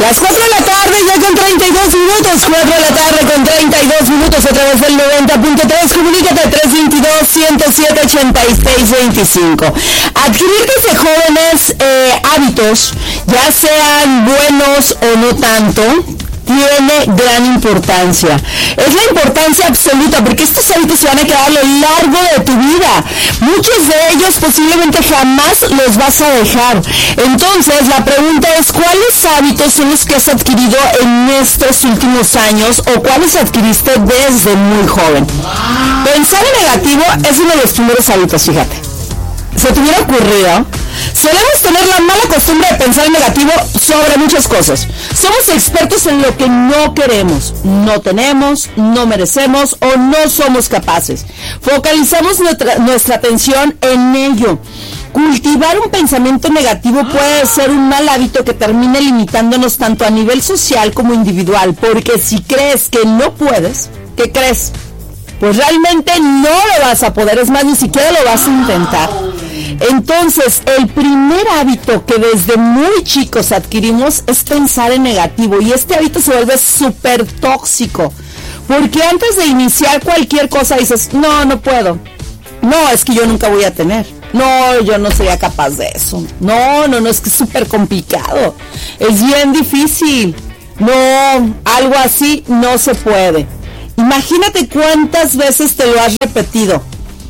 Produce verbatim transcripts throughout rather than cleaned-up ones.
Las cuatro de la tarde ya con treinta y dos minutos, cuatro de la tarde con treinta y dos minutos a través del noventa punto tres, comunícate tres dos dos, uno cero siete, ocho seis dos cinco. Adquirir desde jóvenes eh, hábitos, ya sean buenos o no tanto, tiene gran importancia. Es la importancia absoluta, porque estos hábitos se van a quedar a lo largo de tu vida. Muchos de ellos posiblemente jamás los vas a dejar. Entonces, la pregunta es, ¿cuáles hábitos son los que has adquirido en estos últimos años o cuáles adquiriste desde muy joven? Pensar en negativo es uno de los primeros hábitos, fíjate. ¿Se te hubiera ocurrido? Solemos tener la mala costumbre de pensar en negativo sobre muchas cosas. Somos expertos en lo que no queremos, no tenemos, no merecemos o no somos capaces. Focalizamos nuestra, nuestra atención en ello. Cultivar un pensamiento negativo puede ser un mal hábito que termine limitándonos tanto a nivel social como individual, porque si crees que no puedes, ¿qué crees? Pues realmente no lo vas a poder, es más, ni siquiera lo vas a intentar. Entonces, el primer hábito que desde muy chicos adquirimos es pensar en negativo, y este hábito se vuelve súper tóxico, porque antes de iniciar cualquier cosa dices, no, no puedo, no, es que yo nunca voy a tener, no, yo no sería capaz de eso, no, no, no, es que es súper complicado, es bien difícil, no, algo así no se puede. Imagínate cuántas veces te lo has repetido.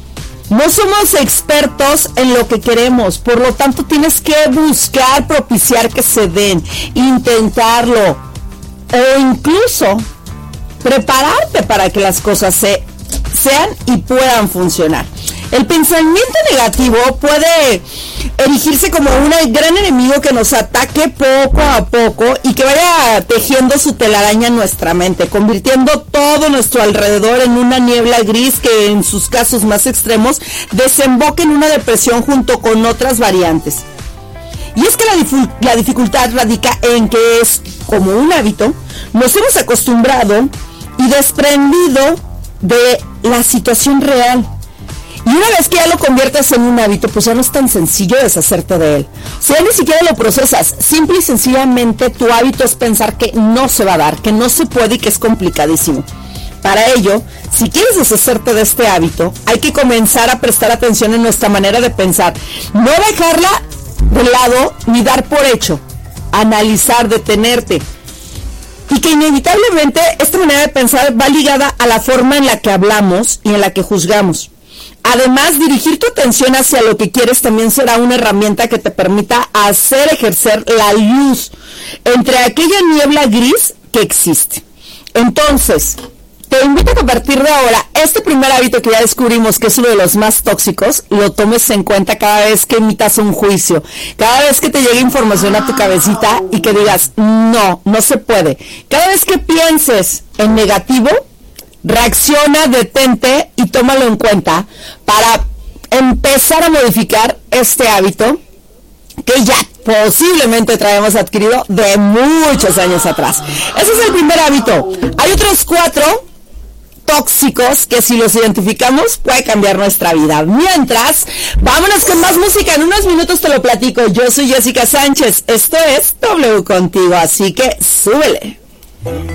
No somos expertos en lo que queremos, por lo tanto tienes que buscar propiciar que se den, intentarlo o incluso prepararte para que las cosas se, sean y puedan funcionar. El pensamiento negativo puede erigirse como un gran enemigo que nos ataque poco a poco y que vaya tejiendo su telaraña en nuestra mente, convirtiendo todo nuestro alrededor en una niebla gris que en sus casos más extremos desemboca en una depresión junto con otras variantes. Y es que la, difu- la dificultad radica en que es como un hábito, nos hemos acostumbrado y desprendido de la situación real. Y una vez que ya lo conviertes en un hábito, pues ya no es tan sencillo deshacerte de él. O sea, ni siquiera lo procesas. Simple y sencillamente tu hábito es pensar que no se va a dar, que no se puede y que es complicadísimo. Para ello, si quieres deshacerte de este hábito, hay que comenzar a prestar atención en nuestra manera de pensar. No dejarla de lado ni dar por hecho. Analizar, detenerte. Y que inevitablemente esta manera de pensar va ligada a la forma en la que hablamos y en la que juzgamos. Además, dirigir tu atención hacia lo que quieres también será una herramienta que te permita hacer ejercer la luz entre aquella niebla gris que existe. Entonces, te invito a que a partir de ahora, este primer hábito que ya descubrimos que es uno de los más tóxicos, lo tomes en cuenta cada vez que emitas un juicio, cada vez que te llegue información a tu cabecita y que digas, no, no se puede. Cada vez que pienses en negativo, reacciona, detente y tómalo en cuenta para empezar a modificar este hábito que ya posiblemente traemos adquirido de muchos años atrás. Ese es el primer hábito. Hay otros cuatro tóxicos que si los identificamos puede cambiar nuestra vida. Mientras, vámonos con más música. En unos minutos te lo platico. Yo soy Jessica Sánchez. Esto es W Contigo, así que súbele.